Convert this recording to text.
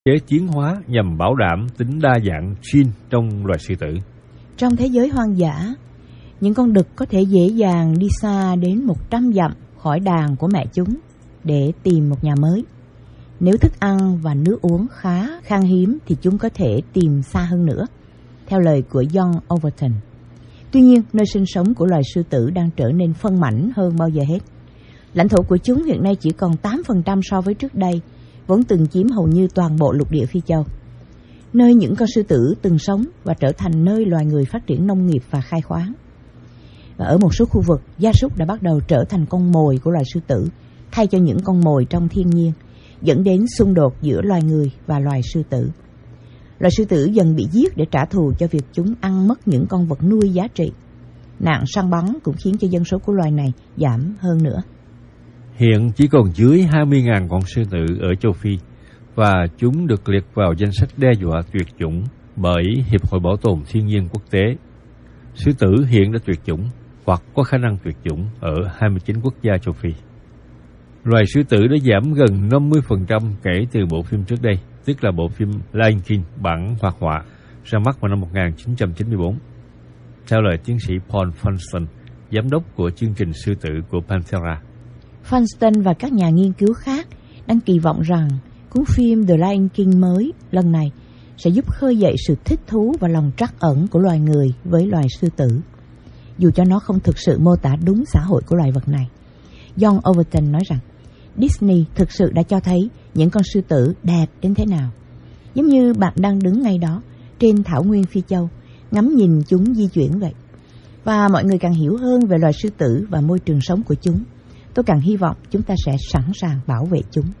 chế tiến hóa nhằm bảo đảm tính đa dạng gene trong loài sư tử. Trong thế giới hoang dã, những con đực có thể dễ dàng đi xa đến 100 dặm khỏi đàn của mẹ chúng để tìm một nhà mới. Nếu thức ăn và nước uống khá khan hiếm thì chúng có thể tìm xa hơn nữa, theo lời của John Overton. Tuy nhiên, nơi sinh sống của loài sư tử đang trở nên phân mảnh hơn bao giờ hết. Lãnh thổ của chúng hiện nay chỉ còn 8% so với trước đây, vốn từng chiếm hầu như toàn bộ lục địa Phi Châu, nơi những con sư tử từng sống và trở thành nơi loài người phát triển nông nghiệp và khai khoáng. Và ở một số khu vực, gia súc đã bắt đầu trở thành con mồi của loài sư tử, thay cho những con mồi trong thiên nhiên, dẫn đến xung đột giữa loài người và loài sư tử. Loài sư tử dần bị giết để trả thù cho việc chúng ăn mất những con vật nuôi giá trị. Nạn săn bắn cũng khiến cho dân số của loài này giảm hơn nữa. Hiện chỉ còn dưới 20.000 con sư tử ở châu Phi, và chúng được liệt vào danh sách đe dọa tuyệt chủng bởi Hiệp hội Bảo tồn Thiên nhiên Quốc tế. Sư tử hiện đã tuyệt chủng hoặc có khả năng tuyệt chủng ở 29 quốc gia châu Phi. Loài sư tử đã giảm gần 50% kể từ bộ phim trước đây, tức là bộ phim Lion King bản hoạt họa ra mắt vào năm 1994. Theo lời tiến sĩ Paul Funston, giám đốc của chương trình sư tử của Panthera. Funston và các nhà nghiên cứu khác đang kỳ vọng rằng cuốn phim The Lion King mới lần này sẽ giúp khơi dậy sự thích thú và lòng trắc ẩn của loài người với loài sư tử, dù cho nó không thực sự mô tả đúng xã hội của loài vật này. John Overton nói rằng Disney thực sự đã cho thấy những con sư tử đẹp đến thế nào, giống như bạn đang đứng ngay đó trên thảo nguyên Phi Châu, ngắm nhìn chúng di chuyển vậy. Và mọi người càng hiểu hơn về loài sư tử và môi trường sống của chúng, tôi càng hy vọng chúng ta sẽ sẵn sàng bảo vệ chúng.